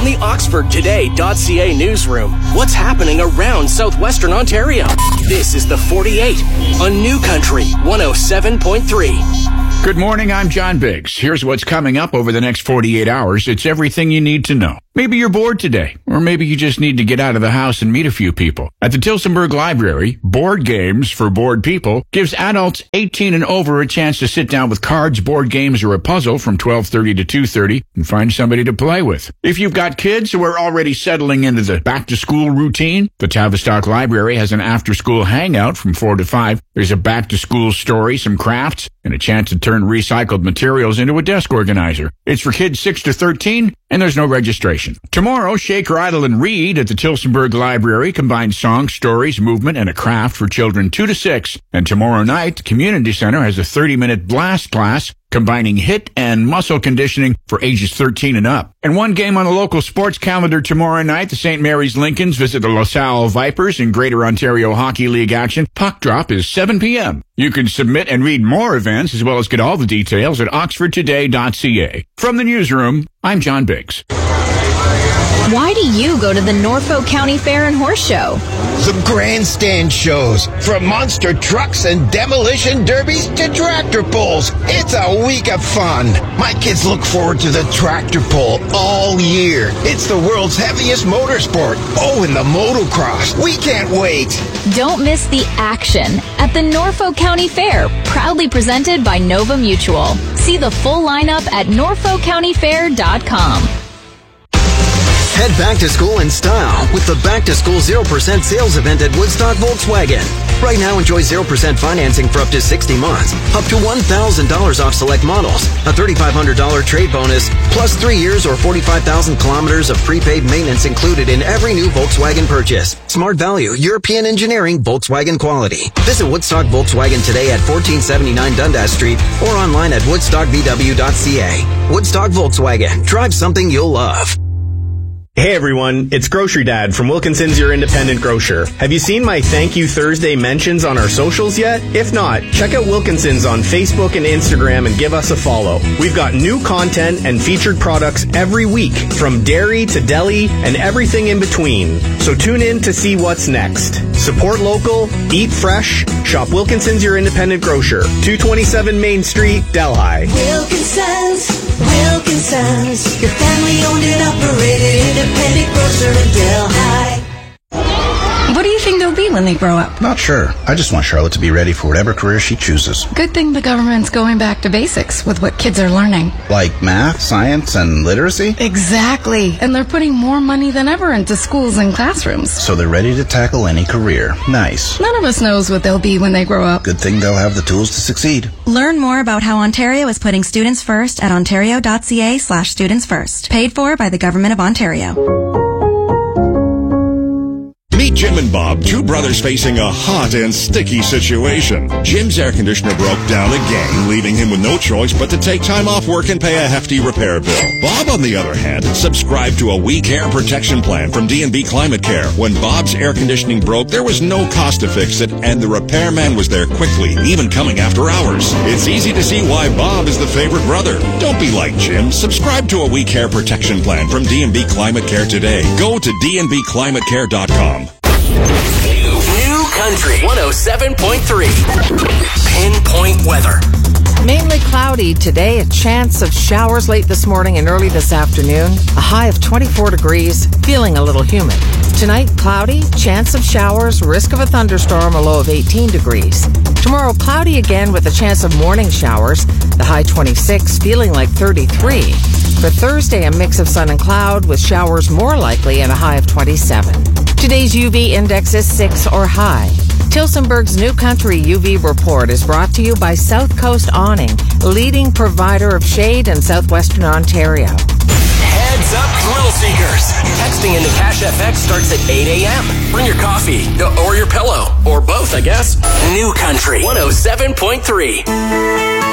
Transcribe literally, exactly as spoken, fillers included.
From the Oxford Today dot C A newsroom, what's happening around southwestern Ontario? This is the forty-eight on New Country one oh seven point three. Good morning, I'm John Biggs. Here's what's coming up over the next forty-eight hours. It's everything you need to know. Maybe you're bored today, or maybe you just need to get out of the house and meet a few people. At the Tillsonburg Library, Board Games for Bored People gives adults eighteen and over a chance to sit down with cards, board games, or a puzzle from twelve thirty to two thirty and find somebody to play with. If you've got kids who are already settling into the back-to-school routine, the Tavistock Library has an after-school hangout from four to five. There's a back-to-school story, some crafts, and a chance to turn recycled materials into a desk organizer. It's for kids six to thirteen, and there's no registration. Tomorrow, Shake, Rattle, and Read at the Tillsonburg Library combines songs, stories, movement, and a craft for children two to six. And tomorrow night, the Community Center has a thirty-minute blast class combining hit and muscle conditioning for ages thirteen and up. And one game on the local sports calendar tomorrow night, the Saint Mary's Lincolns visit the LaSalle Vipers in Greater Ontario Hockey League action. Puck drop is seven p.m. You can submit and read more events as well as get all the details at oxford today dot c a. From the newsroom, I'm John Biggs. Why do you go to the Norfolk County Fair and Horse Show? The grandstand shows, from monster trucks and demolition derbies to tractor pulls. It's a week of fun. My kids look forward to the tractor pull all year. It's the world's heaviest motorsport. Oh, and the motocross. We can't wait. Don't miss the action at the Norfolk County Fair, proudly presented by Nova Mutual. See the full lineup at norfolk county fair dot com. Head back to school in style with the Back to School zero percent sales event at Woodstock Volkswagen. Right now, enjoy zero percent financing for up to sixty months, up to one thousand dollars off select models, a three thousand five hundred dollars trade bonus, plus three years or forty-five thousand kilometers of prepaid maintenance included in every new Volkswagen purchase. Smart value, European engineering, Volkswagen quality. Visit Woodstock Volkswagen today at fourteen seventy-nine Dundas Street or online at woodstock v w dot c a. Woodstock Volkswagen. Drive something you'll love. Hey everyone, it's Grocery Dad from Wilkinson's Your Independent Grocer. Have you seen my Thank You Thursday mentions on our socials yet? If not, check out Wilkinson's on Facebook and Instagram and give us a follow. We've got new content and featured products every week, from dairy to deli and everything in between. So tune in to see what's next. Support local, eat fresh, shop Wilkinson's Your Independent Grocer, two twenty-seven Main Street, Delhi. Wilkinson's, Wilkinson's, your family owned and operated independent grocer in Delhi. What do you think they'll be when they grow up? Not sure. I just want Charlotte to be ready for whatever career she chooses. Good thing the government's going back to basics with what kids are learning. Like math, science, and literacy? Exactly. And they're putting more money than ever into schools and classrooms. So they're ready to tackle any career. Nice. None of us knows what they'll be when they grow up. Good thing they'll have the tools to succeed. Learn more about how Ontario is putting students first at ontario dot c a slash students first. Paid for by the Government of Ontario. Meet Jim and Bob, two brothers facing a hot and sticky situation. Jim's air conditioner broke down again, leaving him with no choice but to take time off work and pay a hefty repair bill. Bob, on the other hand, subscribed to a We Care protection plan from D and B Climate Care. When Bob's air conditioning broke, there was no cost to fix it, and the repairman was there quickly, even coming after hours. It's easy to see why Bob is the favorite brother. Don't be like Jim. Subscribe to a We Care protection plan from D and B Climate Care today. Go to d n b climate care dot com. New Country one oh seven point three. Pinpoint weather. Mainly cloudy today, a chance of showers late this morning and early this afternoon. A high of twenty-four degrees, feeling a little humid. Tonight, cloudy, chance of showers, risk of a thunderstorm, a low of eighteen degrees. Tomorrow, cloudy again with a chance of morning showers. The high twenty-six, feeling like thirty-three. For Thursday, a mix of sun and cloud with showers more likely and a high of twenty-seven. Today's U V index is six or high. Tillsonburg's New Country U V report is brought to you by South Coast Awning, leading provider of shade in southwestern Ontario. Heads up, thrill seekers. Texting into Cash F X starts at eight a.m. Bring your coffee or your pillow, or both, I guess. New Country one oh seven point three.